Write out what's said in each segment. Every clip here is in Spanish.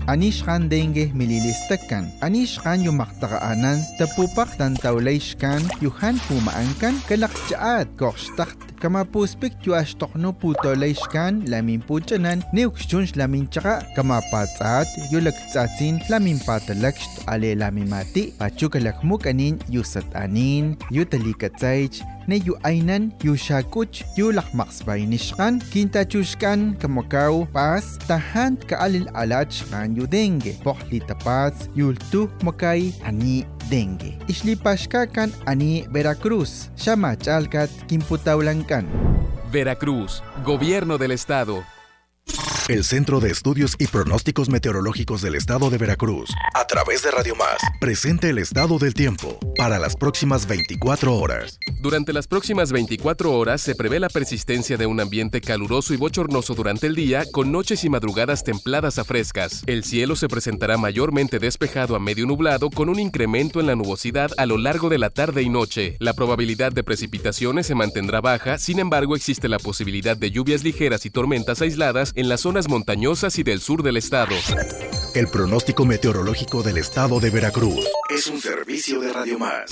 anishkan dengue mililistakan, anishkan yung maktakaanan, tapupak tantawlayshkan, yuhan pumaangkan, kalakjaat, kokstakt, kamapuspik yu ashtokno putolayshkan, lamin puchanan, neukshunsh lamin tsaka, kamapatsat, yu lagtsatsin, lamin patalakst, ale lamin mati, pachu kalakmuk anin, yu satanin, yu talikatsaych, na yu aynan, yu shakuch, yu lakmaksbay nishkan, kintachushkan, kamakaw, pas, tahan kaalil alachkan yu dengue, pokli tapats, yultu makay, ani dengue. Islipashka kan ani Veracruz, shamachalkat, kimputawlankan. Veracruz, Gobierno del Estado. El Centro de Estudios y Pronósticos Meteorológicos del Estado de Veracruz, a través de Radio Más, presenta el estado del tiempo para las próximas 24 horas. Durante las próximas 24 horas se prevé la persistencia de un ambiente caluroso y bochornoso durante el día, con noches y madrugadas templadas a frescas. El cielo se presentará mayormente despejado a medio nublado, con un incremento en la nubosidad a lo largo de la tarde y noche. La probabilidad de precipitaciones se mantendrá baja, sin embargo existe la posibilidad de lluvias ligeras y tormentas aisladas en las zonas montañosas y del sur del estado. El pronóstico meteorológico del estado de Veracruz es un servicio de Radio Más.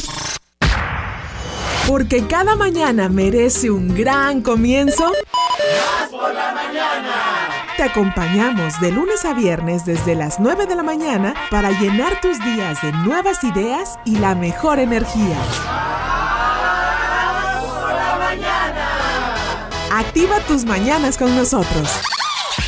Porque cada mañana merece un gran comienzo. ¡Más por la mañana! Te acompañamos de lunes a viernes desde las 9 de la mañana para llenar tus días de nuevas ideas y la mejor energía. ¡Más por la mañana! Activa tus mañanas con nosotros.